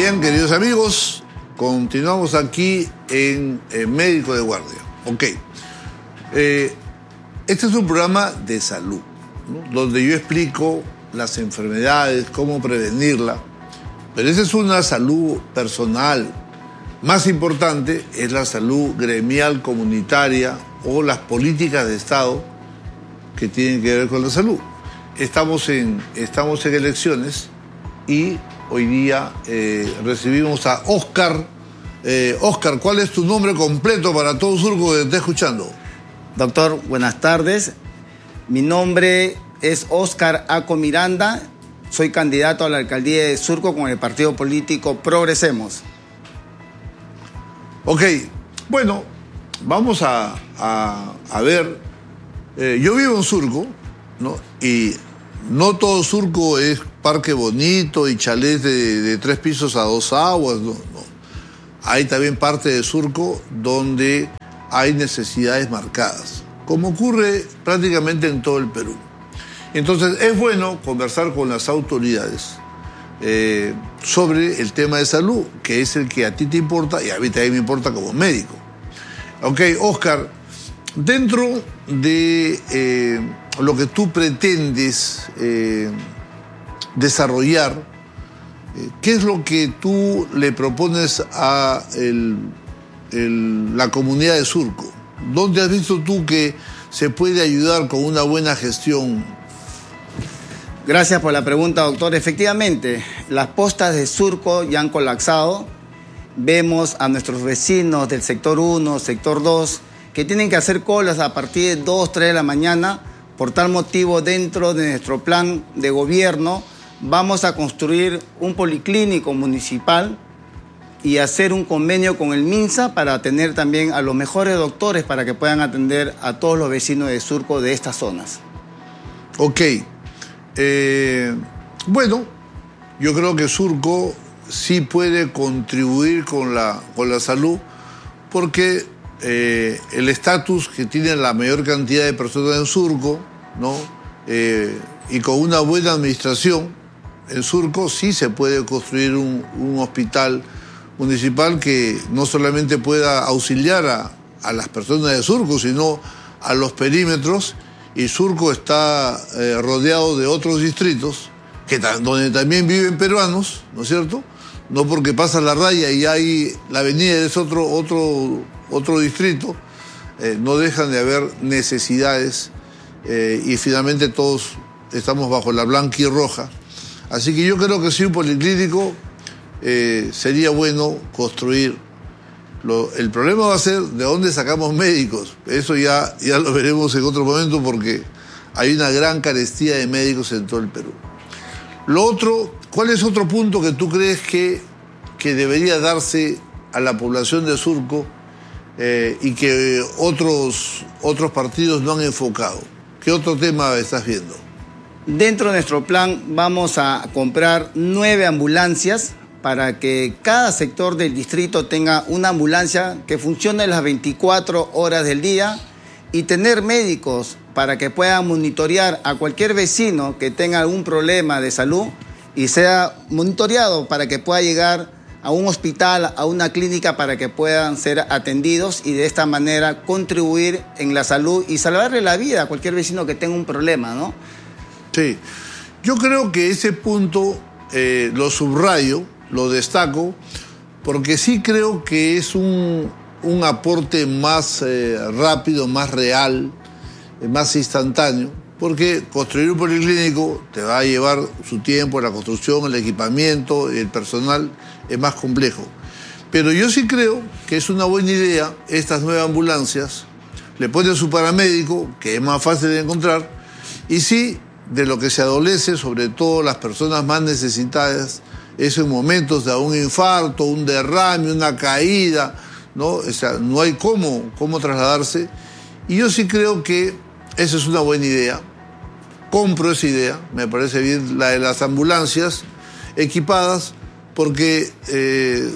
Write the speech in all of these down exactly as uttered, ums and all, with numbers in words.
Bien, queridos amigos, continuamos aquí en eh, Médico de Guardia. Ok. Eh, este es un programa de salud, ¿no?, donde yo explico las enfermedades, cómo prevenirla, pero esa es una salud personal. Más importante es la salud gremial, comunitaria o las políticas de Estado que tienen que ver con la salud. Estamos en, estamos en elecciones y hoy día eh, recibimos a Óscar. Eh, Óscar, ¿cuál es tu nombre completo para todo Surco que te esté escuchando? Doctor, buenas tardes. Mi nombre es Óscar Aco Miranda. Soy candidato a la alcaldía de Surco con el partido político Progresemos. Ok, bueno, vamos a, a, a ver. Eh, yo vivo en Surco, ¿no? Y no todo Surco es parque bonito y chalés de, de tres pisos a dos aguas, no, no. Hay también parte de Surco donde hay necesidades marcadas, como ocurre prácticamente en todo el Perú. Entonces es bueno conversar con las autoridades eh, sobre el tema de salud, que es el que a ti te importa y a mí también me importa como médico. Ok, Óscar, dentro de eh, lo que tú pretendes eh, desarrollar, eh, ¿qué es lo que tú le propones a el, el, la comunidad de Surco? ¿Dónde has visto tú que se puede ayudar con una buena gestión? Gracias por la pregunta, doctor. Efectivamente, las postas de Surco ya han colapsado. Vemos a nuestros vecinos del sector uno, sector dos, que tienen que hacer colas a partir de dos, tres de la mañana. Por tal motivo, dentro de nuestro plan de gobierno, vamos a construir un policlínico municipal y hacer un convenio con el MINSA para tener también a los mejores doctores para que puedan atender a todos los vecinos de Surco de estas zonas. Ok. Eh, bueno, yo creo que Surco sí puede contribuir con la, con la salud porque eh, el estatus que tiene la mayor cantidad de personas en Surco, ¿no? Eh, y con una buena administración en Surco sí se puede construir un, un hospital municipal que no solamente pueda auxiliar a, a las personas de Surco, sino a los perímetros. Y Surco está eh, rodeado de otros distritos que donde también viven peruanos, ¿no es cierto? No porque pasa la raya y hay la avenida es otro, otro, otro distrito, eh, no dejan de haber necesidades eh, y finalmente todos estamos bajo la blanca y roja. Así que yo creo que sí, un policlínico eh, sería bueno construir. Lo, el problema va a ser de dónde sacamos médicos. Eso ya, ya lo veremos en otro momento porque hay una gran carestía de médicos en todo el Perú. Lo otro, ¿cuál es otro punto que tú crees que, que debería darse a la población de Surco eh, y que otros, otros partidos no han enfocado? ¿Qué otro tema estás viendo? Dentro de nuestro plan vamos a comprar nueve ambulancias para que cada sector del distrito tenga una ambulancia que funcione las veinticuatro horas del día y tener médicos para que puedan monitorear a cualquier vecino que tenga algún problema de salud y sea monitoreado para que pueda llegar a un hospital, a una clínica para que puedan ser atendidos y de esta manera contribuir en la salud y salvarle la vida a cualquier vecino que tenga un problema, ¿no? Sí, yo creo que ese punto eh, lo subrayo, lo destaco, porque sí creo que es un, un aporte más eh, rápido, más real, eh, más instantáneo, porque construir un policlínico te va a llevar su tiempo, la construcción, el equipamiento, el personal, es más complejo. Pero yo sí creo que es una buena idea estas nuevas ambulancias, le ponen su paramédico, que es más fácil de encontrar, y sí, de lo que se adolece, sobre todo las personas más necesitadas, es en momentos de un infarto, un derrame, una caída, ¿no? O sea, no hay cómo, cómo trasladarse. Y yo sí creo que esa es una buena idea. Compro esa idea, me parece bien la de las ambulancias equipadas, porque eh,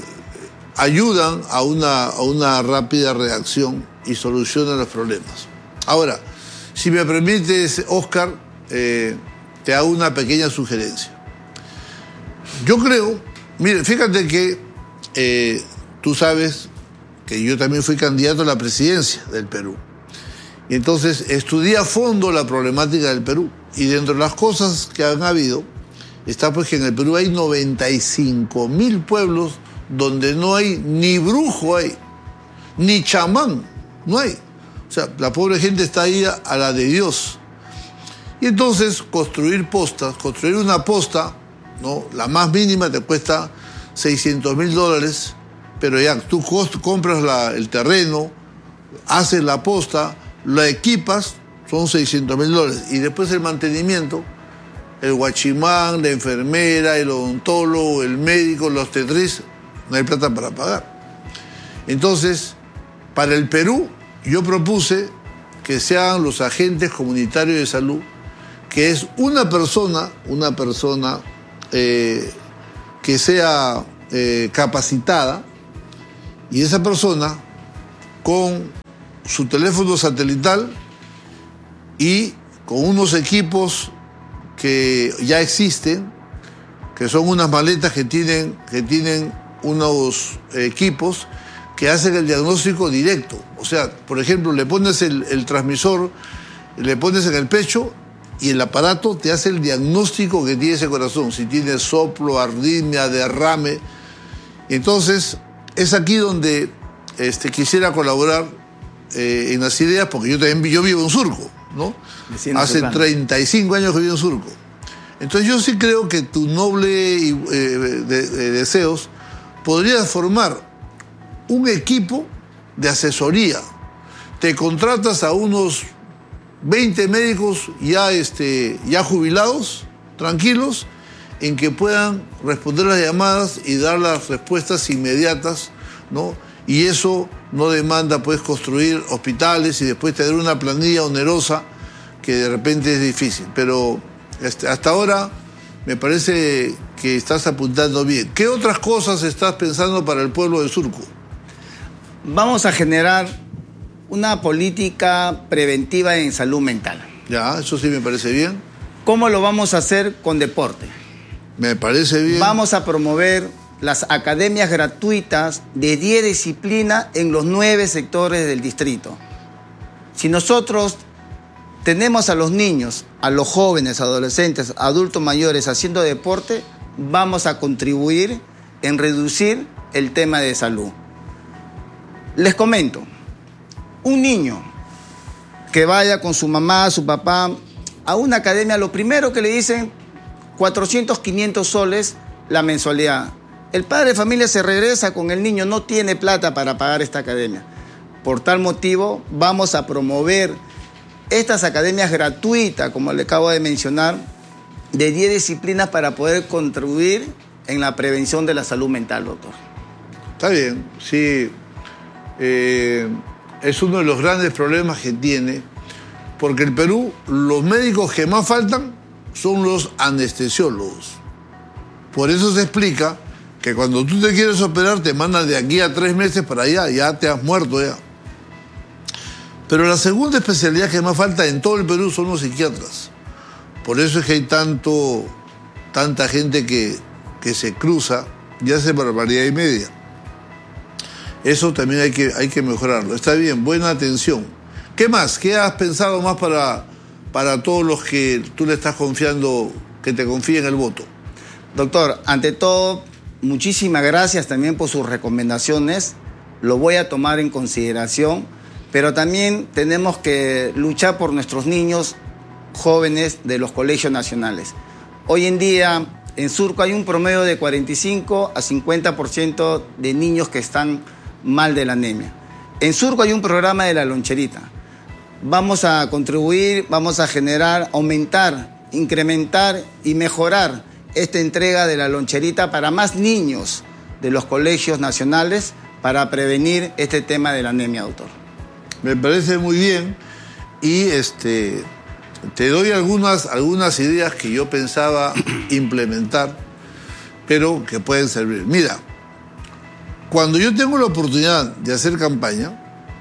ayudan a una, a una rápida reacción y solucionan los problemas. Ahora, si me permites, Óscar, eh, te hago una pequeña sugerencia. Yo creo Mire, fíjate que eh, tú sabes que yo también fui candidato a la presidencia del Perú. Y entonces estudié a fondo la problemática del Perú. Y dentro de las cosas que han habido, está pues que en el Perú hay noventa y cinco mil pueblos donde no hay ni brujo, hay, ni chamán, no hay. O sea, la pobre gente está ahí a, a la de Dios. Y entonces construir postas, construir una posta, ¿no? La más mínima te cuesta seiscientos mil dólares, pero ya tú compras la, el terreno, haces la posta, la equipas, son seiscientos mil dólares. Y después el mantenimiento, el guachimán, la enfermera, el odontólogo, el médico, la obstetriz, no hay plata para pagar. Entonces, para el Perú, yo propuse que sean los agentes comunitarios de salud, que es una persona, una persona eh, que sea eh, capacitada, y esa persona con su teléfono satelital y con unos equipos que ya existen, que son unas maletas que tienen, que tienen unos equipos que hacen el diagnóstico directo. O sea, por ejemplo, le pones el, el transmisor, le pones en el pecho y el aparato te hace el diagnóstico que tiene ese corazón, si tiene soplo, arritmia, derrame. Entonces, es aquí donde este, quisiera colaborar eh, en las ideas, porque yo también yo vivo en Surco, ¿no? Hace treinta y cinco años que vivo en Surco. Entonces yo sí creo que tu noble eh, de, de deseos podrías formar un equipo de asesoría. Te contratas a unos veinte médicos ya, este, ya jubilados, tranquilos, en que puedan responder las llamadas y dar las respuestas inmediatas, ¿no? Y eso no demanda, pues, construir hospitales y después tener una planilla onerosa que de repente es difícil. Pero este, hasta ahora me parece que estás apuntando bien. ¿Qué otras cosas estás pensando para el pueblo de Surco? Vamos a generar una política preventiva en salud mental. Ya, eso sí me parece bien. ¿Cómo lo vamos a hacer? Con deporte. Me parece bien. Vamos a promover las academias gratuitas de diez disciplinas en los nueve sectores del distrito. Si nosotros tenemos a los niños, a los jóvenes, adolescentes, adultos mayores haciendo deporte, vamos a contribuir en reducir el tema de salud. Les comento, un niño que vaya con su mamá, su papá, a una academia, lo primero que le dicen, cuatrocientos, quinientos soles la mensualidad. El padre de familia se regresa con el niño, no tiene plata para pagar esta academia. Por tal motivo, vamos a promover estas academias gratuitas, como le acabo de mencionar, de diez disciplinas para poder contribuir en la prevención de la salud mental, doctor. Está bien, sí. Eh, es uno de los grandes problemas que tiene, porque el Perú, los médicos que más faltan son los anestesiólogos. Por eso se explica que cuando tú te quieres operar te mandan de aquí a tres meses para allá, ya te has muerto ya. Pero la segunda especialidad que más falta en todo el Perú son los psiquiatras. Por eso es que hay tanto, tanta gente que, que se cruza y hace barbaridad y media. Eso también hay que, hay que mejorarlo. Está bien, buena atención. ¿Qué más? ¿Qué has pensado más para, para todos los que tú le estás confiando, que te confíen el voto? Doctor, ante todo, muchísimas gracias también por sus recomendaciones. Lo voy a tomar en consideración, pero también tenemos que luchar por nuestros niños jóvenes de los colegios nacionales. Hoy en día, en Surco hay un promedio de cuarenta y cinco a cincuenta por ciento de niños que están mal de la anemia. En Surco hay un programa de la loncherita. Vamos a contribuir, vamos a generar, aumentar, incrementar y mejorar esta entrega de la loncherita para más niños de los colegios nacionales para prevenir este tema de la anemia, doctor. Me parece muy bien y este, te doy algunas, algunas ideas que yo pensaba implementar, pero que pueden servir. Mira, cuando yo tengo la oportunidad de hacer campaña,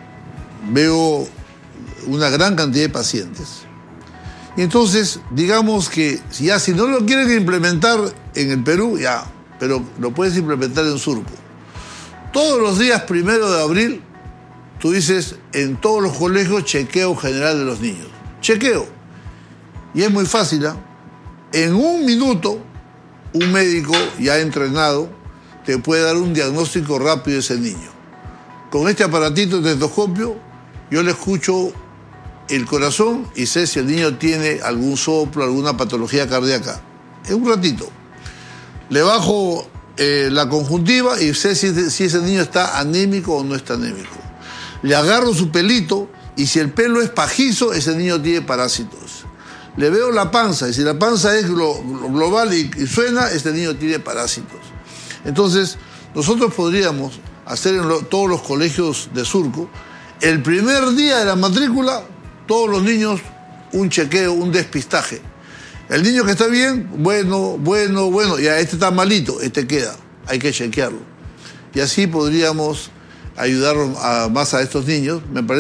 veo una gran cantidad de pacientes. Y entonces, digamos que ya si no lo quieren implementar en el Perú, ya pero lo puedes implementar en Surco. Todos los días primero de abril, tú dices, en todos los colegios, chequeo general de los niños. Chequeo. Y es muy fácil, ¿eh? En un minuto, un médico ya entrenado te puede dar un diagnóstico rápido de ese niño. Con este aparatito de estetoscopio, yo le escucho el corazón y sé si el niño tiene algún soplo, alguna patología cardíaca. En un ratito. Le bajo eh, la conjuntiva y sé si, si ese niño está anémico o no está anémico. Le agarro su pelito y si el pelo es pajizo, ese niño tiene parásitos. Le veo la panza y si la panza es glo global y, y suena, este niño tiene parásitos. Entonces, nosotros podríamos hacer en lo, todos los colegios de Surco, el primer día de la matrícula, todos los niños un chequeo, un despistaje. El niño que está bien, bueno, bueno, bueno, ya este está malito, este queda, hay que chequearlo. Y así podríamos ayudar a, más a estos niños. Me parece